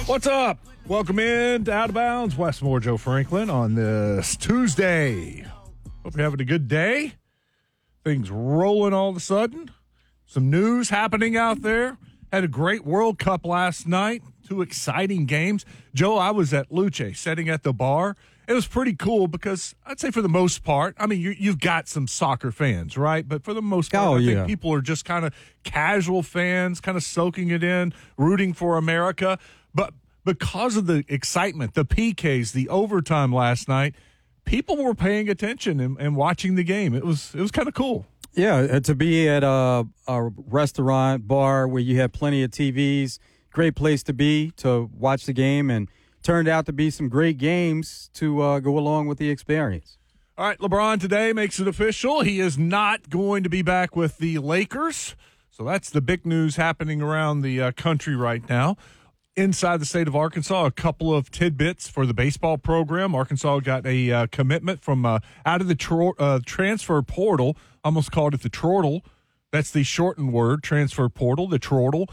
What's up? Welcome in to Out of Bounds. Westmore, Joe Franklin on this Tuesday. Hope you're having a good day. Things rolling all of a sudden. Some news happening out there. Had a great World Cup last night. 2 exciting games. Joe, I was at Luce, sitting at the bar. It was pretty cool because I'd say for the most part, I mean, you've got some soccer fans, right? But for the most part, I think people are just kind of casual fans, kind of soaking it in, rooting for America. But because of the excitement, the PKs, the overtime last night, people were paying attention and watching the game. It was kind of cool. Yeah, to be at a restaurant, bar where you have plenty of TVs, great place to be to watch the game, and turned out to be some great games to go along with the experience. All right, LeBron today makes it official. He is not going to be back with the Lakers. So that's the big news happening around the country right now. Inside the state of Arkansas, a couple of tidbits for the baseball program. Arkansas got a commitment from out of the transfer portal. Almost called it the Trortle. That's the shortened word, transfer portal, the Trortle.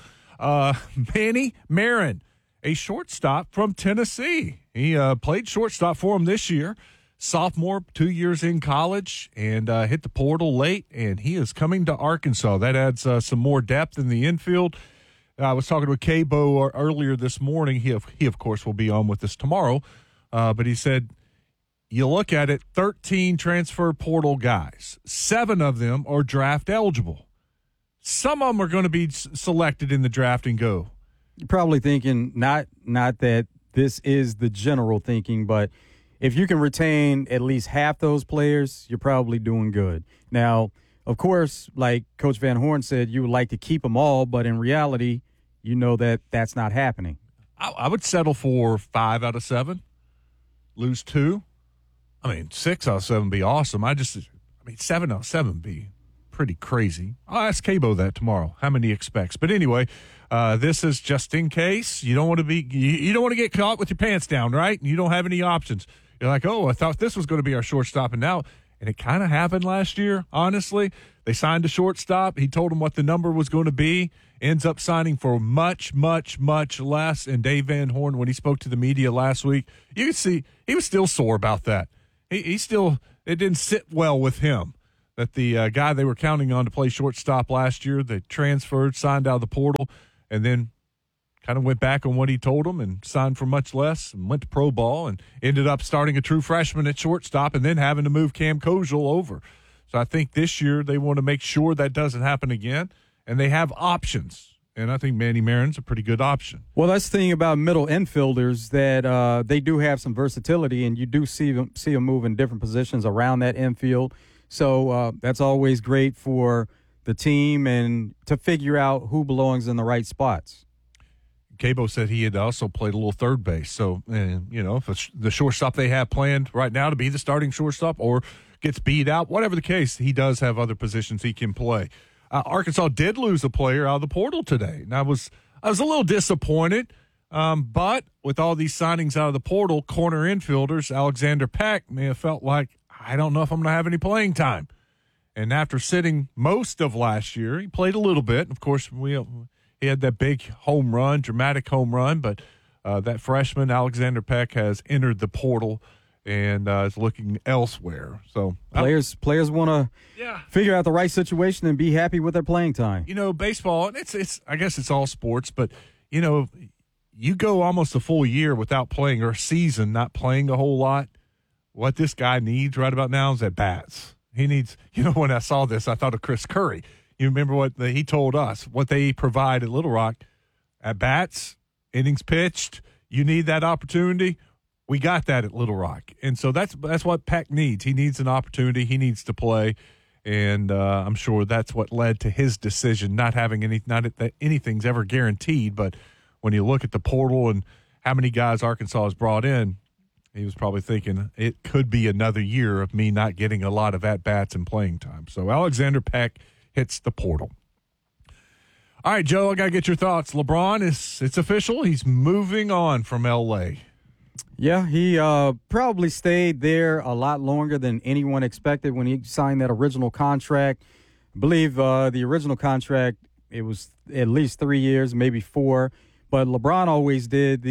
Manny Marin, a shortstop from Tennessee. He played shortstop for him this year. Sophomore, 2 years in college, and hit the portal late, and he is coming to Arkansas. That adds some more depth in the infield. I was talking to K-Bo earlier this morning. He, of course, will be on with us tomorrow. But he said, you look at it, 13 transfer portal guys. 7 of them are draft eligible. Some of them are going to be selected in the draft and go. You're probably thinking, not that this is the general thinking, but if you can retain at least half those players, you're probably doing good. Now, of course, like Coach Van Horn said, you would like to keep them all, but in reality, you know that that's not happening. I would settle for 5 out of 7, lose 2. I mean, 6 out of 7 would be awesome. 7 out of 7 would be pretty crazy. I'll ask K-Bo that tomorrow, how many he expects. But anyway, this is just in case. You don't want to get caught with your pants down, right? You don't have any options. You're like, oh, I thought this was going to be our shortstop, and it kind of happened last year, honestly. They signed a shortstop. He told them what the number was going to be. Ends up signing for much, much, much less. And Dave Van Horn, when he spoke to the media last week, you could see he was still sore about that. It didn't sit well with him that the guy they were counting on to play shortstop last year, they transferred, signed out of the portal, and then kind of went back on what he told them and signed for much less and went to pro ball and ended up starting a true freshman at shortstop and then having to move Cam Kojal over. So I think this year they want to make sure that doesn't happen again, and they have options. And I think Manny Marin's a pretty good option. Well, that's the thing about middle infielders, that they do have some versatility, and you do see them move in different positions around that infield. So that's always great for the team and to figure out who belongs in the right spots. K-Bo said he had also played a little third base. So, if the shortstop they have planned right now to be the starting shortstop or gets beat out, whatever the case, he does have other positions he can play. Arkansas did lose a player out of the portal today. And I was a little disappointed, but with all these signings out of the portal, corner infielders, Alexander Peck may have felt like, I don't know if I'm going to have any playing time. And after sitting most of last year, he played a little bit. Of course, he had that big home run, dramatic home run, but that freshman, Alexander Peck, has entered the portal and is looking elsewhere. So players want to figure out the right situation and be happy with their playing time. Baseball, and it's I guess it's all sports, but you go almost a full year without playing, or a season not playing a whole lot. What this guy needs right about now is at bats. He needs, when I saw this, I thought of Chris Curry. You remember what he told us, what they provide at Little Rock, at bats, innings pitched. You need that opportunity. We got that at Little Rock. And so that's what Peck needs. He needs an opportunity. He needs to play. And I'm sure that's what led to his decision, not having not that anything's ever guaranteed. But when you look at the portal and how many guys Arkansas has brought in, he was probably thinking it could be another year of me not getting a lot of at-bats and playing time. So Alexander Peck hits the portal. All right, Joe, I got to get your thoughts. LeBron, it's official. He's moving on from L.A. Yeah, he probably stayed there a lot longer than anyone expected when he signed that original contract. I believe the original contract, it was at least 3 years, maybe 4. But LeBron always did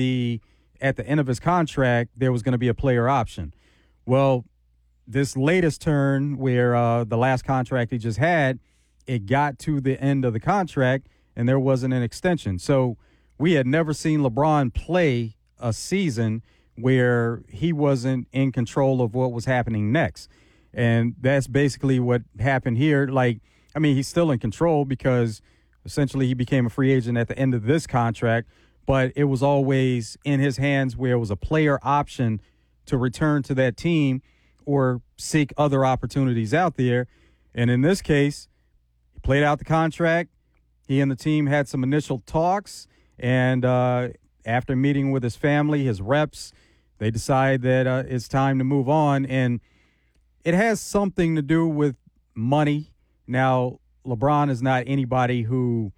at the end of his contract, there was going to be a player option. Well, this latest turn where the last contract he just had, it got to the end of the contract and there wasn't an extension. So we had never seen LeBron play a season where he wasn't in control of what was happening next. And that's basically what happened here. He's still in control because essentially he became a free agent at the end of this contract, but it was always in his hands where it was a player option to return to that team or seek other opportunities out there. And in this case, he played out the contract. He and the team had some initial talks, and after meeting with his family, his reps, they decide that it's time to move on. And it has something to do with money. Now, LeBron is not anybody who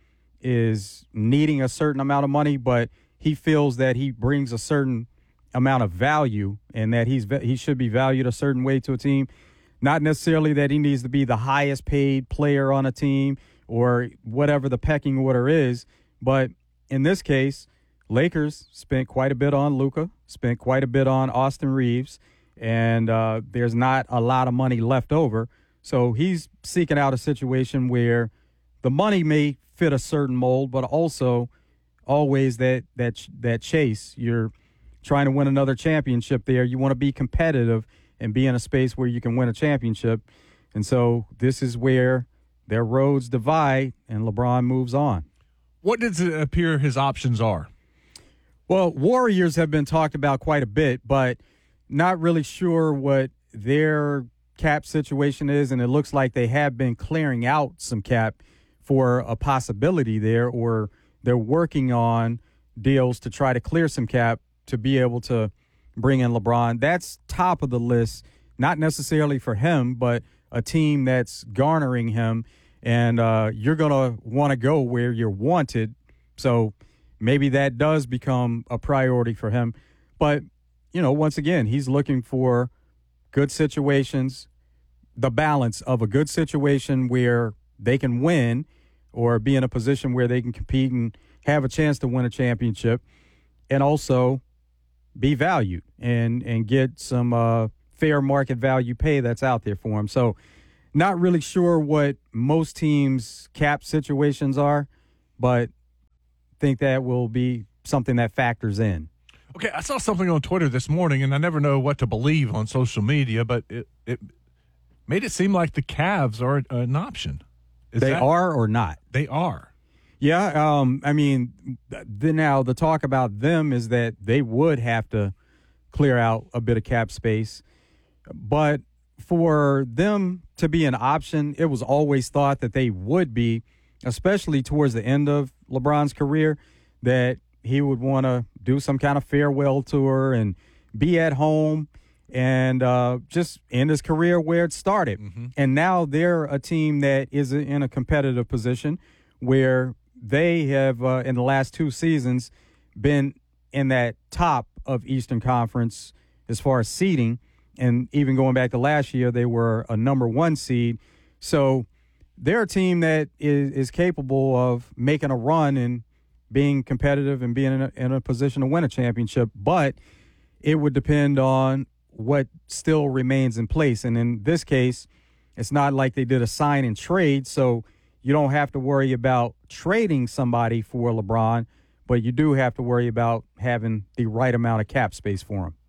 is needing a certain amount of money, but he feels that he brings a certain amount of value and that he should be valued a certain way to a team. Not necessarily that he needs to be the highest paid player on a team or whatever the pecking order is, but in this case, Lakers spent quite a bit on Luka, spent quite a bit on Austin Reeves, and there's not a lot of money left over. So he's seeking out a situation where the money may fit a certain mold, but also always that chase. You're trying to win another championship there. You want to be competitive and be in a space where you can win a championship. And so this is where their roads divide and LeBron moves on. What does it appear his options are? Well, Warriors have been talked about quite a bit, but not really sure what their cap situation is. And it looks like they have been clearing out some cap for a possibility there, or they're working on deals to try to clear some cap to be able to bring in LeBron. That's top of the list, not necessarily for him, but a team that's garnering him. And you're going to want to go where you're wanted. So maybe that does become a priority for him. But, once again, he's looking for good situations, the balance of a good situation where they can win or be in a position where they can compete and have a chance to win a championship, and also be valued and get some fair market value pay that's out there for him. So not really sure what most teams' cap situations are, but think that will be something that factors in. Okay, I saw something on Twitter this morning, and I never know what to believe on social media, but it made it seem like the Cavs are an option. They are or not? They are. Yeah, now the talk about them is that they would have to clear out a bit of cap space. But for them to be an option, it was always thought that they would be, especially towards the end of LeBron's career, that he would want to do some kind of farewell tour and be at home and just end his career where it started. Mm-hmm. And now they're a team that is in a competitive position where they have, in the last 2 seasons, been in that top of Eastern Conference as far as seeding. And even going back to last year, they were a number 1 seed. So they're a team that is capable of making a run and being competitive and being in a position to win a championship. But it would depend on what still remains in place. And in this case, it's not like they did a sign and trade, so you don't have to worry about trading somebody for LeBron, but you do have to worry about having the right amount of cap space for him.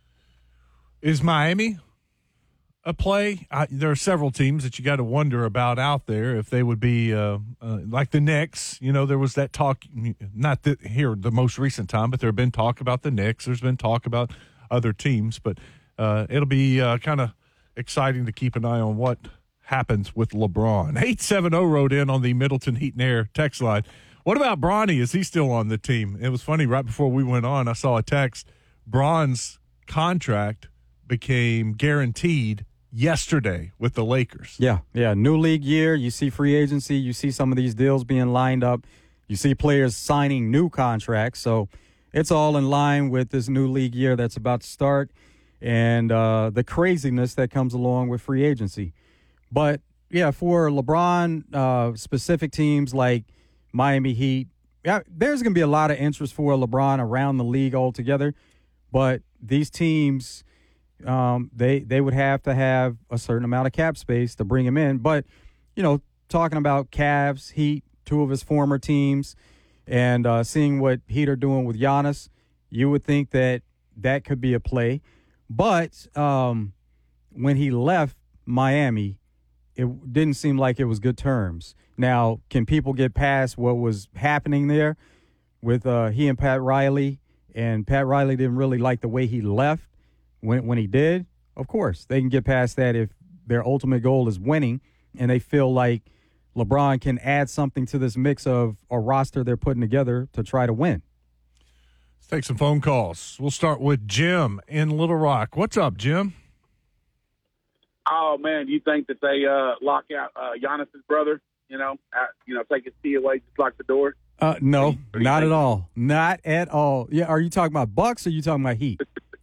Is Miami a play? There are several teams that you got to wonder about out there if they would be like the Knicks. There was that talk, not here the most recent time, but there have been talk about the Knicks. There's been talk about other teams, but it'll be kind of exciting to keep an eye on what happens with LeBron. 870 wrote in on the Middleton Heat and Air text line. What about Bronny? Is he still on the team? It was funny, right before we went on, I saw a text. Bron's contract became guaranteed yesterday with the Lakers. Yeah. New league year. You see free agency. You see some of these deals being lined up. You see players signing new contracts. So it's all in line with this new league year that's about to start and the craziness that comes along with free agency. But, yeah, for LeBron, specific teams like Miami Heat, there's going to be a lot of interest for LeBron around the league altogether, but these teams, they would have to have a certain amount of cap space to bring him in. But, talking about Cavs, Heat, two of his former teams, and seeing what Heat are doing with Giannis, you would think that could be a play. But when he left Miami, it didn't seem like it was good terms. Now, can people get past what was happening there with he and Pat Riley? And Pat Riley didn't really like the way he left when he did. Of course, they can get past that if their ultimate goal is winning and they feel like LeBron can add something to this mix of a roster they're putting together to try to win. Let's take some phone calls. We'll start with Jim in Little Rock. What's up, Jim? Oh, man, you think that they lock out Giannis's brother, take his key away, just lock the door? No, not at all. Not at all. Yeah, are you talking about Bucks or are you talking about Heat?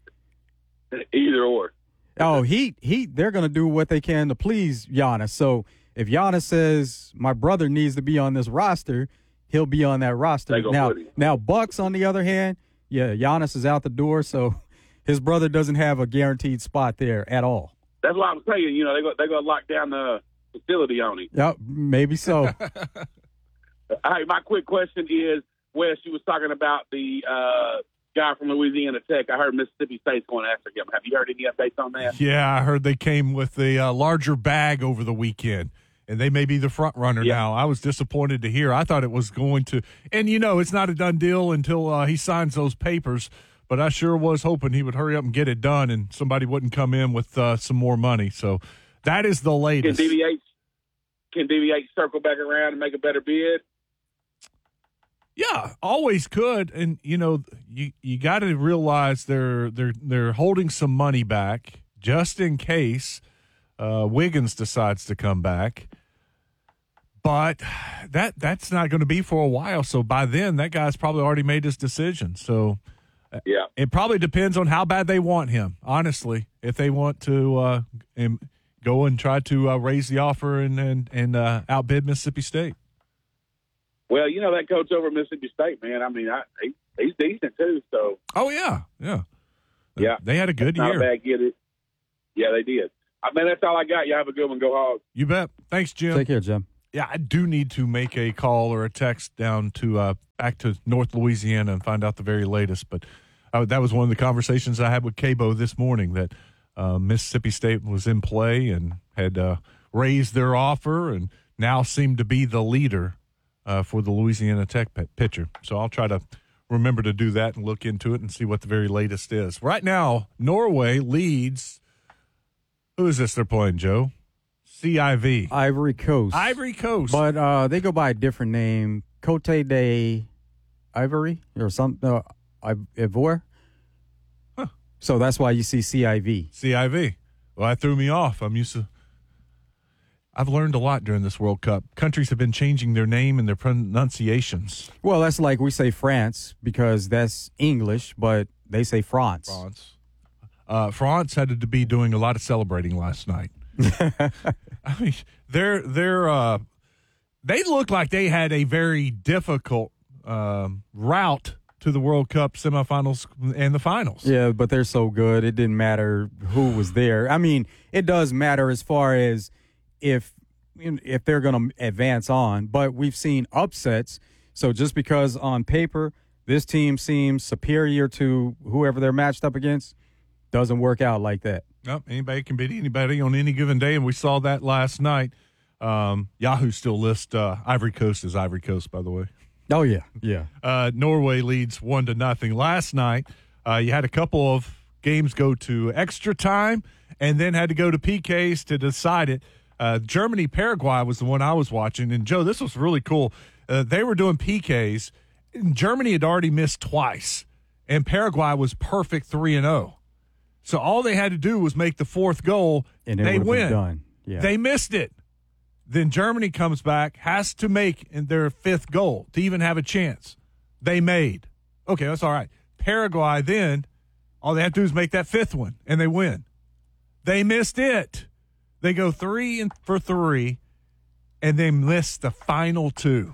Either or. Oh, Heat, they're going to do what they can to please Giannis. So if Giannis says, my brother needs to be on this roster, he'll be on that roster. Now, Bucks, on the other hand, yeah, Giannis is out the door, so his brother doesn't have a guaranteed spot there at all. That's what I'm saying. They're going to lock down the facility on him. Yep, maybe so. Hey, my quick question is, Wes, you was talking about the guy from Louisiana Tech. I heard Mississippi State's going after him. Have you heard any updates on that? Yeah, I heard they came with a larger bag over the weekend, and they may be the front runner now. I was disappointed to hear. I thought it was going to – and, it's not a done deal until he signs those papers, but I sure was hoping he would hurry up and get it done and somebody wouldn't come in with some more money. So that is the latest. Can DVH circle back around and make a better bid? Yeah, always could. And, you got to realize they're holding some money back just in case Wiggins decides to come back. But that's not going to be for a while. So by then, that guy's probably already made his decision. So yeah, it probably depends on how bad they want him, honestly. If they want to go and try to raise the offer and outbid Mississippi State. Well, that coach over at Mississippi State, man, I mean, he's decent too. So. Oh, yeah. They had a good year. Not a bad get. Yeah, they did. Man, that's all I got. You have a good one. Go Hogs. You bet. Thanks, Jim. Take care, Jim. Yeah, I do need to make a call or a text down to back to North Louisiana and find out the very latest. But that was one of the conversations I had with Cabo this morning, that Mississippi State was in play and had raised their offer and now seemed to be the leader for the Louisiana Tech pitcher. So I'll try to remember to do that and look into it and see what the very latest is. Right now, Norway leads. Who is this they're playing, Joe? CIV. Ivory Coast. Ivory Coast. But they go by a different name. Cote de Ivory or something. Ivoire. Huh. So that's why you see CIV. CIV. Well, that threw me off. I've learned a lot during this World Cup. Countries have been changing their name and their pronunciations. Well, that's like we say France because that's English, but they say France. France had to be doing a lot of celebrating last night. I mean, they look like they had a very difficult route to the World Cup semifinals and the finals. Yeah, but they're so good. It didn't matter who was there. I mean, it does matter as far as if they're going to advance on, but we've seen upsets. So just because on paper this team seems superior to whoever they're matched up against, doesn't work out like that. Nope, anybody can beat anybody on any given day, and we saw that last night. Yahoo still lists Ivory Coast as Ivory Coast, by the way. Oh, yeah. Norway leads 1-0. Last night, you had a couple of games go to extra time and then had to go to PKs to decide it. Germany-Paraguay was the one I was watching. And, Joe, this was really cool. They were doing PKs. And Germany had already missed twice, and Paraguay was perfect 3-0. So all they had to do was make the fourth goal, and they win. Done. Yeah. They missed it. Then Germany comes back, has to make their fifth goal to even have a chance. They made. Okay, that's all right. Paraguay then, all they have to do is make that fifth one, and they win. They missed it. They go 3 for 3, and they miss the final two.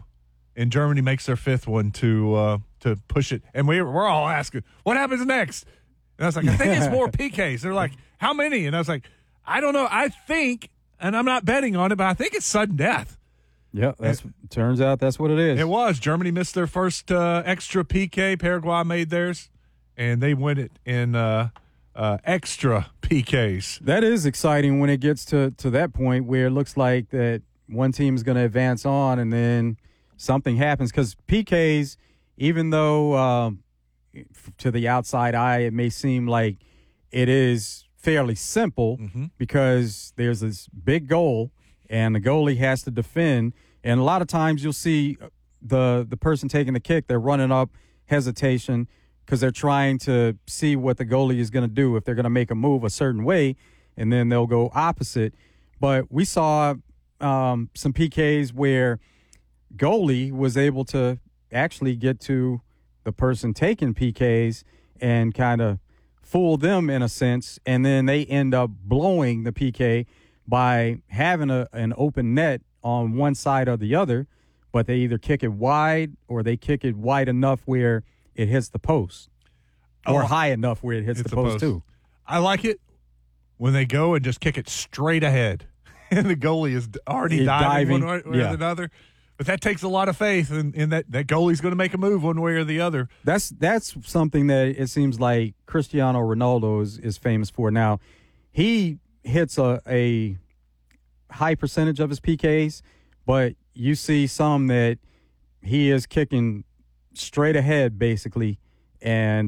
and Germany makes their fifth one to push it. And we're all asking, what happens next? And I was like, I think it's more PKs. They're like, how many? And I was like, I don't know. I think, and I'm not betting on it, but I think it's sudden death. Yeah, turns out that's what it is. It was. Germany missed their first extra PK. Paraguay made theirs, and they win it in extra PKs. That is exciting when it gets to that point where it looks like that one team is going to advance on and then something happens. Because PKs, even though to the outside eye it may seem like it is fairly simple because there's this big goal and the goalie has to defend. And a lot of times you'll see the person taking the kick, they're running up, hesitation, because they're trying to see what the goalie is going to do, if they're going to make a move a certain way, and then they'll go opposite. But we saw some PKs where goalie was able to actually get to the person taking PKs and kind of fool them in a sense, and then they end up blowing the PK by having an open net on one side or the other, but they either kick it wide or they kick it wide enough where it hits the post or high enough where it hits the post too. I like it when they go and just kick it straight ahead and the goalie is already diving one way or another. But that takes a lot of faith in that goalie's going to make a move one way or the other. That's something that it seems like Cristiano Ronaldo is famous for. Now, he hits a high percentage of his PKs, but you see some that he is kicking straight ahead basically, and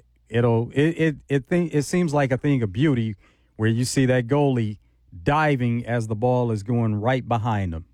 it seems like a thing of beauty where you see that goalie diving as the ball is going right behind him.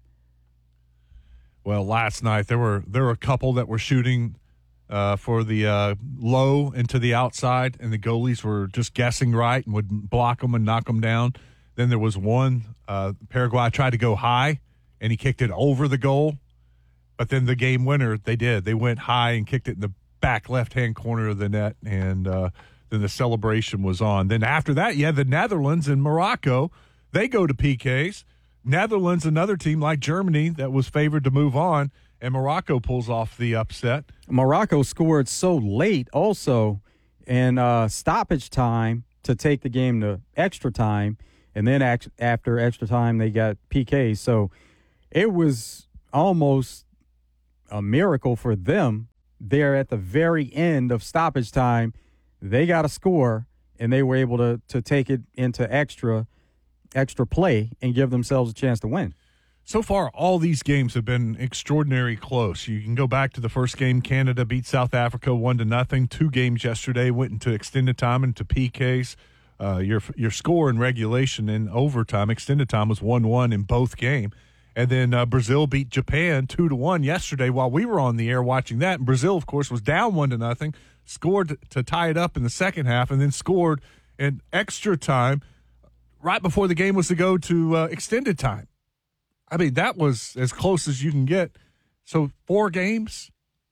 Well, last night there were a couple that were shooting for the low and to the outside, and the goalies were just guessing right and would block them and knock them down. Then there was one, Paraguay tried to go high, and he kicked it over the goal. But then the game winner, they went high and kicked it in the back left-hand corner of the net, and then the celebration was on. Then after that, you had the Netherlands and Morocco. They go to PKs. Netherlands, another team like Germany that was favored to move on, and Morocco pulls off the upset. Morocco scored so late also in stoppage time to take the game to extra time, and then after extra time they got PKs. So it was almost a miracle for them. There at the very end of stoppage time, they got a score, and they were able to take it into extra play and give themselves a chance to win. So far, all these games have been extraordinarily close. You can go back to the first game. Canada beat South Africa 1-0. 2 games yesterday went into extended time and to PKs. Your score in regulation in overtime, extended time, was 1-1 in both games. And then Brazil beat Japan 2-1 yesterday while we were on the air watching that. And Brazil, of course, was down 1-0, scored to tie it up in the second half, and then scored in extra time right before the game was to go to extended time. I mean, that was as close as you can get. So 4 games,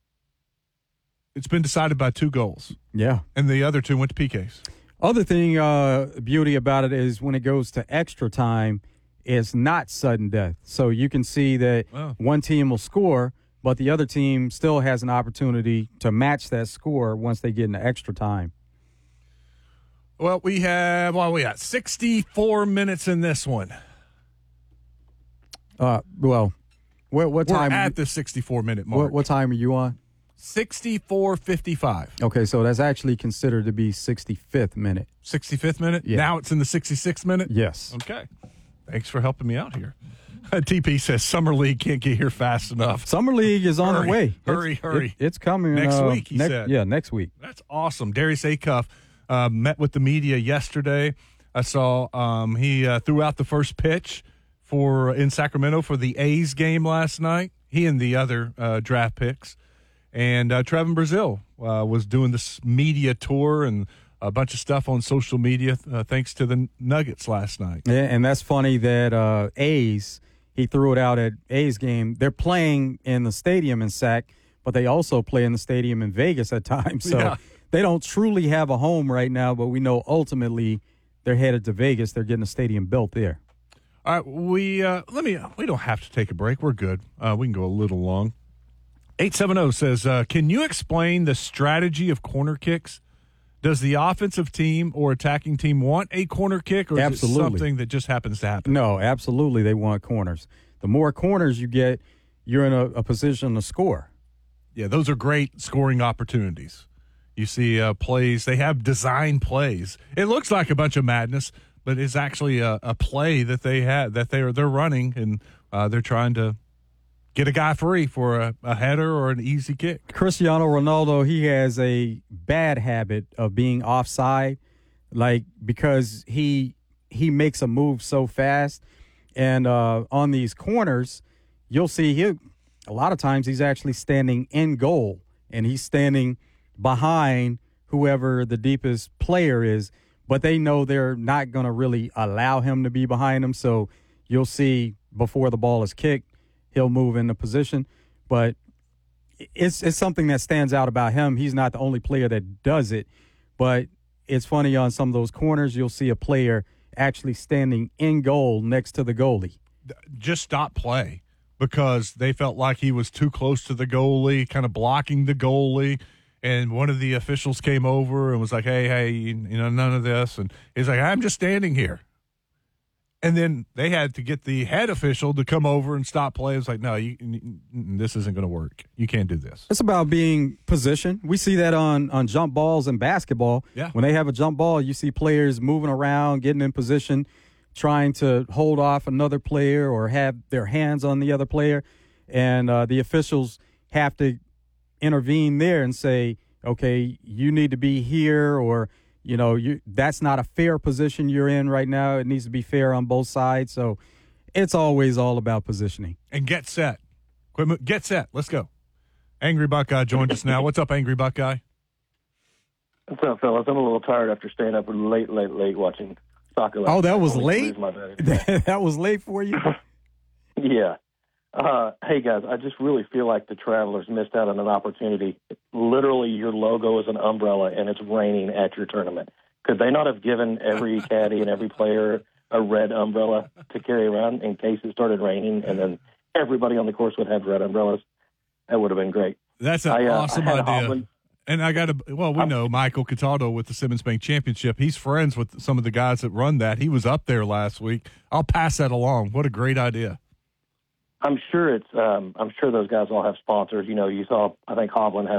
it's been decided by 2 goals. Yeah. And the other 2 went to PKs. Other thing, beauty about it is when it goes to extra time, it's not sudden death. So you can see that one team will score, but the other team still has an opportunity to match that score once they get into extra time. Well, we got 64 minutes in this one. What time? We're at the 64-minute mark. What time are you on? 64:55. Okay, so that's actually considered to be 65th minute. 65th minute? Yeah. Now it's in the 66th minute? Yes. Okay. Thanks for helping me out here. TP says Summer League can't get here fast enough. Summer League is on the way. Hurry. It's coming. Next week, he said. Yeah, next week. That's awesome. Darius Acuff met with the media yesterday. I saw he threw out the first pitch in Sacramento for the A's game last night. He and the other draft picks. And Trevin Brazil was doing this media tour and a bunch of stuff on social media thanks to the Nuggets last night. Yeah, and that's funny that A's, he threw it out at A's game. They're playing in the stadium in Sac, but they also play in the stadium in Vegas at times. So they don't truly have a home right now, but we know ultimately they're headed to Vegas. They're getting a stadium built there. All right, we don't have to take a break. We're good. We can go a little long. 870 says, can you explain the strategy of corner kicks? Does the offensive team or attacking team want a corner kick, or is it something that just happens to happen? No, absolutely. They want corners. The more corners you get, you're in a position to score. Yeah, those are great scoring opportunities. You see plays. They have design plays. It looks like a bunch of madness, but it's actually a play that they have that they're running, and they're trying to get a guy free for a header or an easy kick. Cristiano Ronaldo, he has a bad habit of being offside, because he makes a move so fast. And on these corners, you'll see a lot of times he's actually standing in goal, and he's standing behind whoever the deepest player is, but they know they're not going to really allow him to be behind them. So you'll see before the ball is kicked, he'll move into position. But it's something that stands out about him. He's not the only player that does it, but it's funny, on some of those corners, you'll see a player actually standing in goal next to the goalie. Just stop play because they felt like he was too close to the goalie, kind of blocking the goalie. And one of the officials came over and was like, hey, none of this. And he's like, I'm just standing here. And then they had to get the head official to come over and stop play. It's like, no, this isn't going to work. You can't do this. It's about being positioned. We see that on jump balls in basketball. Yeah. When they have a jump ball, you see players moving around, getting in position, trying to hold off another player or have their hands on the other player. And the officials have to intervene there and say, okay, you need to be here, or that's not a fair position you're in right now. It needs to be fair on both sides. So it's always all about positioning. And get set. Get set. Let's go. Angry Buckeye joins us now. What's up, Angry Buckeye? What's up, fellas? I'm a little tired after staying up late watching soccer. Oh, that was late? That was late for you? Yeah. Hey, guys, I just really feel like the Travelers missed out on an opportunity. Literally, your logo is an umbrella, and it's raining at your tournament. Could they not have given every caddy and every player a red umbrella to carry around in case it started raining, and then everybody on the course would have red umbrellas? That would have been great. That's an awesome idea. And we know Michael Cataldo with the Simmons Bank Championship. He's friends with some of the guys that run that. He was up there last week. I'll pass that along. What a great idea. I'm sure those guys all have sponsors. You saw, I think Hovland has